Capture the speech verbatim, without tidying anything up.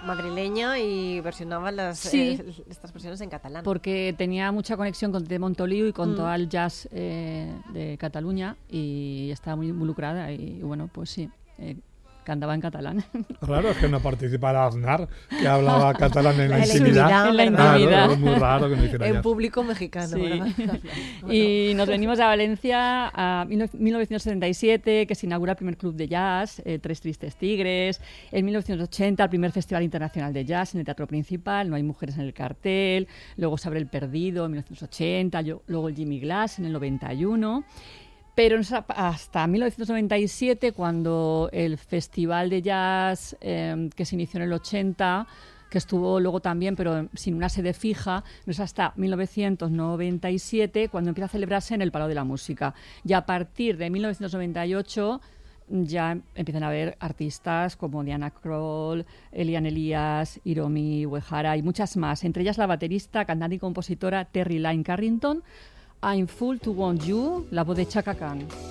madrileña y versionaba las, sí, eh, estas versiones en catalán. Porque tenía mucha conexión con Tete Montoliu y con Mm. todo el jazz eh, de Cataluña y estaba muy involucrada y, y bueno, pues sí, eh, cantaba en catalán. Raro es que no participara Aznar, que hablaba catalán en la, En la intimidad. intimidad, En la ¿verdad? intimidad. Claro, es muy raro que no hiciera En jazz. público mexicano, Sí. ¿verdad? Bueno. Y nos venimos a Valencia a mil novecientos setenta y siete, que se inaugura el primer club de jazz, eh, Tres Tristes Tigres. En mil novecientos ochenta, el primer Festival Internacional de Jazz en el Teatro Principal, No hay mujeres en el cartel. Luego se abre el Perdido en mil novecientos ochenta, yo, luego el Jimmy Glass en el noventa y uno. Pero hasta mil novecientos noventa y siete, cuando el Festival de Jazz eh, que se inició en el ochenta, que estuvo luego también, pero sin una sede fija, no es hasta mil novecientos noventa y siete cuando empieza a celebrarse en el Palau de la Música. Y a partir de mil novecientos noventa y ocho ya empiezan a haber artistas como Diana Krall, Elian Elias, Hiromi Uehara y muchas más, entre ellas la baterista, cantante y compositora Terry Lyne Carrington. I'm Full to Want You, la voz de Chaka Khan.